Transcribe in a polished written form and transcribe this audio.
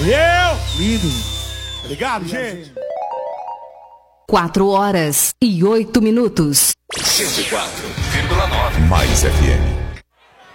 Lindo. Obrigado, gente. 4 horas e 8 minutos. 104,9 Mais FM.